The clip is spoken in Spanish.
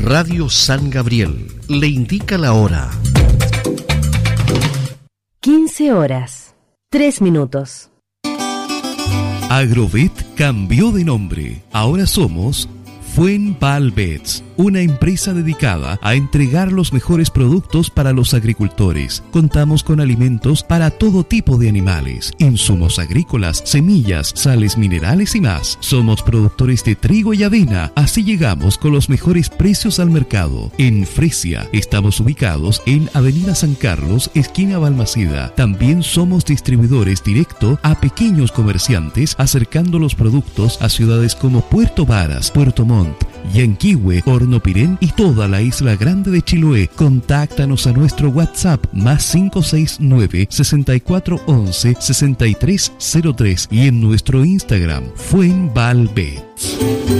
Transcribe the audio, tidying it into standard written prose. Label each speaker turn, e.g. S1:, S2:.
S1: Radio San Gabriel le indica la hora.
S2: 15 horas, 3 minutos.
S3: Agrovet cambió de nombre. Ahora somos Fuenvalbets, una empresa dedicada a entregar los mejores productos para los agricultores. Contamos con alimentos para todo tipo de animales, insumos agrícolas, semillas, sales minerales y más. Somos productores de trigo y avena, así llegamos con los mejores precios al mercado. En Fresia estamos ubicados en Avenida San Carlos, esquina Balmaceda. También somos distribuidores directo a pequeños comerciantes, acercando los productos a ciudades como Puerto Varas, Puerto Montt, Yanquihue, Hornopirén y toda la isla grande de Chiloé. Contáctanos a nuestro WhatsApp +569 6411 6303 y en nuestro Instagram Fuenvalbets.